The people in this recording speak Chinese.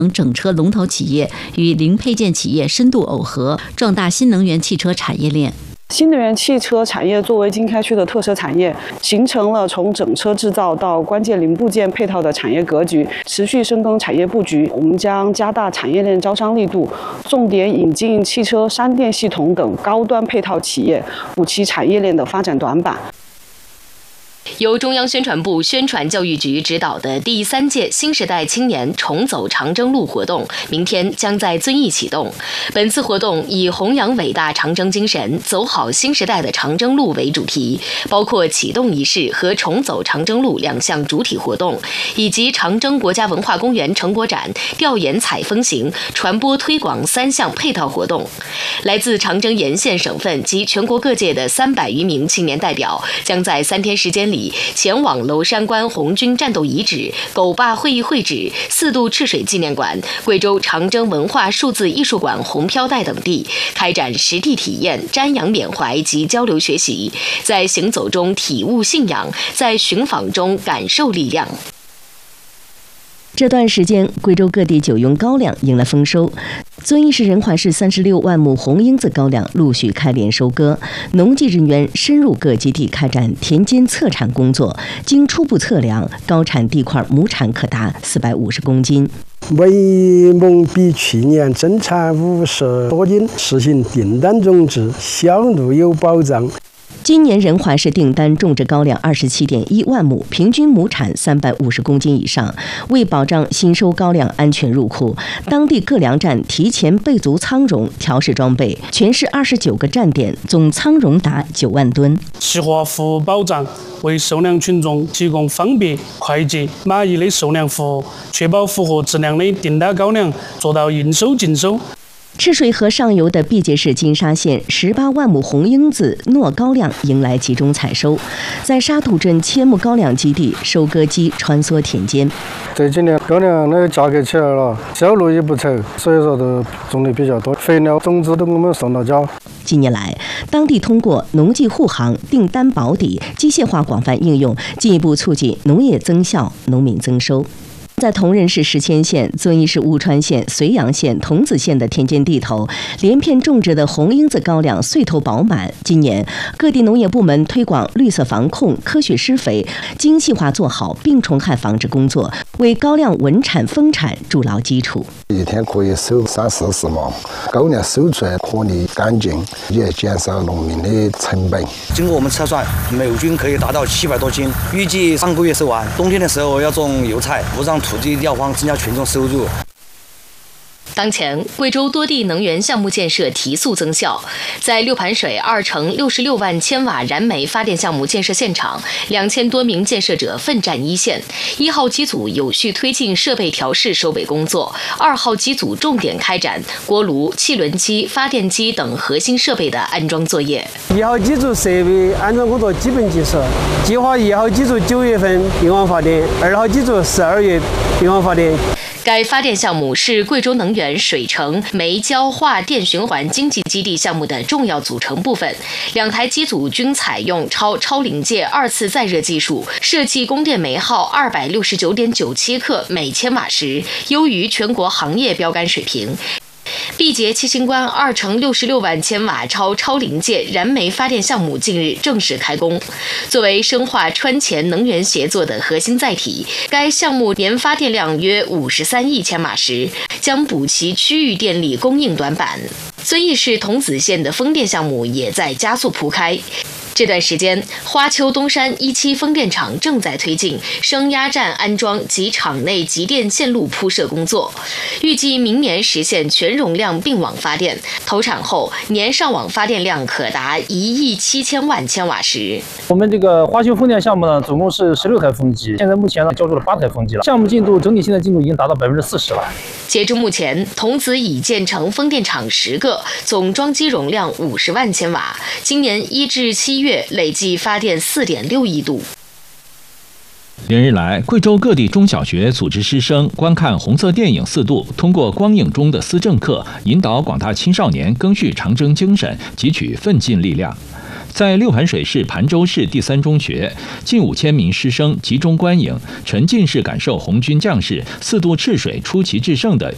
整车龙头企业与零配件企业深度耦合，壮大新能源汽车产业链。 新能源汽车产业作为经开区的特色产业，形成了从整车制造到关键零部件配套的产业格局，持续深耕产业布局。我们将加大产业链招商力度，重点引进汽车商电系统等高端配套企业，补齐产业链的发展短板。 由中央宣传部宣传教育局指导的第3届新时代青年重走长征路活动，明天将在遵义启动。本次活动以弘扬伟大长征精神，走好新时代的长征路为主题，包括启动仪式和重走长征路2项主体活动，以及长征国家文化公园成果展、调研采风行、传播推广3项配套活动。来自长征沿线省份及全国各界的300余名青年代表，将在3天时间里前往娄山关红军战斗遗址、狗坝会议会址、4渡赤水纪念馆、贵州长征文化数字艺术馆红飘带等地，开展实地体验、瞻仰缅怀及交流学习，在行走中体悟信仰，在寻访中感受力量。 这段时间，贵州各地酒用高粱迎来丰收。遵义市仁怀市36万亩红缨子高粱陆续开镰收割，农技人员深入各基地开展田间测产工作。经初步测量，高产地块亩产可达450公斤。 为蒙比去年增产50多斤，实行订单种植，销路有保障。 今年仁怀市订单种植高粱27.1万亩，平均亩产350公斤以上。为保障新收高粱安全入库，当地各粮站提前备足仓容、调试装备，全市29个站点总仓容达9万吨。 细化服务保障，为受粮群众提供方便、快捷、满意的受粮服务，确保符合质量的订单高粱做到应收尽收。 赤水河上游的毕节市金沙县18万亩红缨子糯高粱迎来集中采收，在沙土镇千亩高粱基地，收割机穿梭田间。 这几年高粱的价格起来了，销路也不错，所以说都种的比较多，肥料、种子都给我们送到家。 近年来，当地通过农技护航、订单保底、机械化广泛应用，进一步促进农业增效、农民增收。在铜仁市石阡县、遵义市乌川县、绥阳县、桐梓县的田间地头，连片种植的红缨子高粱穗头饱满。今年，各地农业部门推广绿色防控、科学施肥，精细化做好病虫害防治工作，为高粱稳产丰产筑牢基础。 一天可以收30-40畝，高粱收出来颗粒干净，也减少农民的成本。 经过我们测算，每均可以达到700多斤，预计3个月收完。冬天的时候要种油菜，不让土地掉荒，增加群众收入。 当前，贵州多地能源项目建设提速增效。在六盘水2乘66万千瓦燃煤发电项目建设现场，2000多名建设者奋战一线。1号机组有序推进设备调试收尾工作，2号机组重点开展锅炉、汽轮机、发电机等核心设备的安装作业。 1号机组设备安装工作基本结束，计划1号机组9月份并网发电，2号机组12月并网发电。 该发电项目是贵州能源水城煤焦化电循环经济基地项目的重要组成部分。2台机组均采用超临界2次再热技术，设计供电煤耗269.97克每千瓦时，优于全国行业标杆水平。毕节七星关2乘66万千瓦超临界燃煤发电项目近日正式开工。作为深化川黔能源协作的核心载体，该项目年发电量约53亿千瓦时，将补齐区域电力供应短板。遵义市桐梓县的风电项目也在加速铺开。这段时间，花丘东山1期风电场正在推进升压站安装及场内集电线路铺设工作，预计明年实现全容量并网发电。投产后，年上网发电量可达1亿7000万千瓦时。 我们这个花丘风电项目呢，总共是16台风机，现在目前呢交出了8台风机了，项目进度整体现在进度已经达到40%了。 截至目前，桐梓已建成风电场10个，总装机容量50万千瓦。今年1至7月累计发电4.6亿度。 连日来，贵州各地中小学组织师生观看红色电影4度，通过光影中的思政课，引导广大青少年赓续长征精神，汲取奋进力量。在六盘水市盘州市第3中学，近5000名师生集中观影，沉浸式感受红军将士4渡赤水出奇制胜的